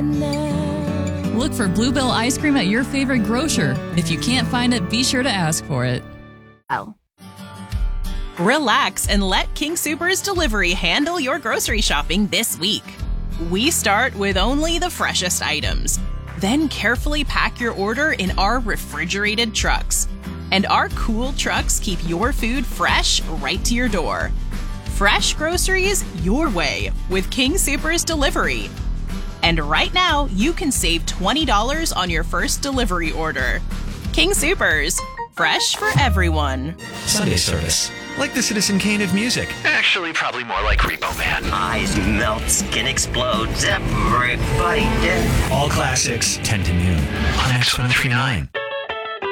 Look for Bluebell ice cream at your favorite grocer. If you can't find it, be sure to ask for it. Oh. Relax and let King Soopers Delivery handle your grocery shopping this week. We start with only the freshest items. Then carefully pack your order in our refrigerated trucks. And our cool trucks keep your food fresh right to your door. Fresh groceries your way with King Soopers Delivery. And right now, you can save $20 on your first delivery order. King Soopers, fresh for everyone. Sunday service. Like the Citizen Kane of music. Actually, probably more like Repo Man. Eyes melt, skin explodes, everybody dead. All classics, 10 to noon on X1039.